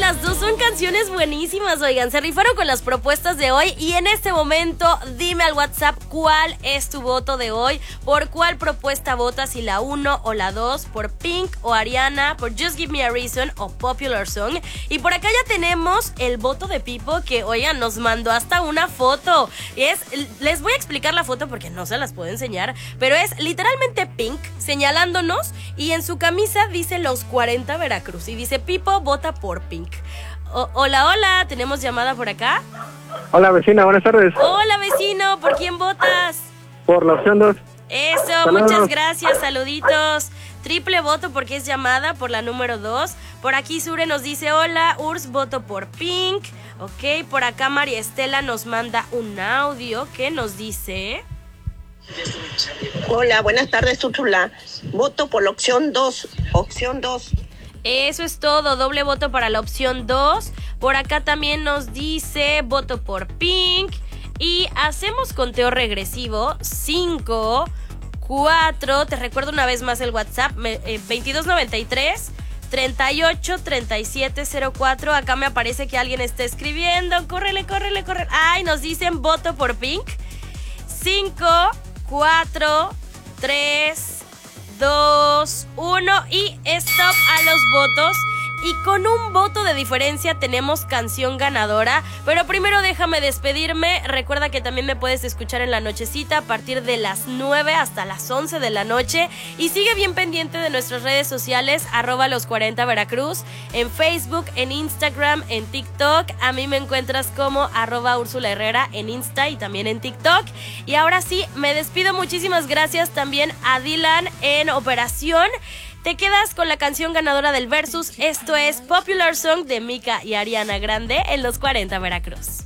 las dos son canciones buenísimas, oigan, se rifaron con las propuestas de hoy y en este momento dime al WhatsApp cuál es tu voto de hoy, por cuál propuesta votas, si la 1 o la 2, por Pink o Ariana, por Just Give Me a Reason o Popular Song. Y por acá ya tenemos el voto de Pipo que, oigan, nos mandó hasta una foto. Les voy a explicar la foto porque no se las puedo enseñar, pero es literalmente Pink señalándonos y en su camisa dice los 40 Veracruz y dice Pipo vota por Pink. Hola, ¿tenemos llamada por acá? Hola vecina, buenas tardes. Hola vecino, ¿por quién votas? Por la opción 2. Eso, Saludos. muchas gracias, saluditos. Triple voto porque es llamada por la número 2. Por aquí Sure nos dice hola, Urs, voto por Pink. Ok, por acá María Estela nos manda un audio que nos dice... Hola, buenas tardes, Úrsula. Voto por la opción 2. Opción 2. Eso es todo, doble voto para la opción 2. Por acá también nos dice voto por Pink. Y hacemos conteo regresivo. 5, 4, te recuerdo una vez más el WhatsApp, 2293 38 37 04. Acá me aparece que alguien está escribiendo. Córrele. Ay, nos dicen voto por Pink. 5, 4, 3, 2, 1 y stop a los votos. Y con un voto de diferencia tenemos canción ganadora. Pero primero déjame despedirme. Recuerda que también me puedes escuchar en la nochecita a partir de las 9 hasta las 11 de la noche. Y sigue bien pendiente de nuestras redes sociales, @los40 Veracruz, en Facebook, en Instagram, en TikTok. A mí me encuentras como @Úrsula Herrera en Insta y también en TikTok. Y ahora sí, me despido. Muchísimas gracias también a Dylan en operación. Te quedas con la canción ganadora del Versus. Esto es Popular Song de Mika y Ariana Grande en los 40 Veracruz.